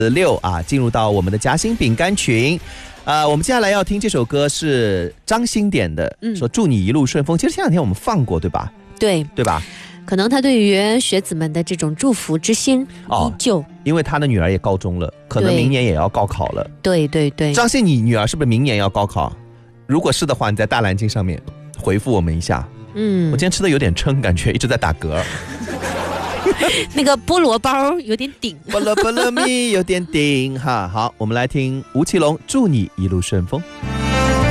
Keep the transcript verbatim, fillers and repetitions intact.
六啊，进入到我们的夹心饼干群。呃，我们接下来要听这首歌是张欣点的，嗯、说祝你一路顺风。其实前两天我们放过，对吧？ 对， 对吧？ 可能他对于学子们的这种祝福之心依旧、哦， 因为他的女儿也高中了，可能明年也要高考了。 对对对， 张欣，你女儿是不是明年要高考？如果是的话，你在大蓝鲸上面回复我们一下。嗯，我今天吃的有点撑，感觉一直在打嗝。 那个菠萝包有点顶， 菠萝菠萝蜜有点顶哈。好，我们来听吴奇隆，祝你一路顺风。